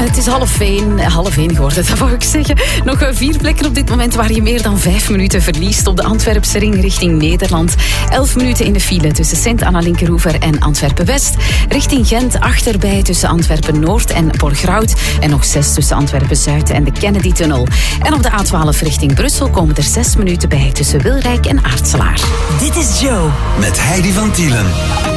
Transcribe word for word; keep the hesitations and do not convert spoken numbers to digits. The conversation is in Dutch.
het is half één, half één geworden, dat wou ik zeggen. Nog vier plekken op dit moment waar je meer dan vijf minuten verliest op de Antwerpse ring richting Nederland. Elf minuten in de file tussen Sint-Anna-Linkerhoever en Antwerpen-West. Richting Gent achterbij tussen Antwerpen-Noord en Borgerhout. En nog zes tussen Antwerpen-Zuid en de Kennedy-tunnel. En op de A twaalf richting Brussel komen er zes minuten bij tussen Wilrijk en Aartselaar. Dit is Joe. Met Heidi van Tielen.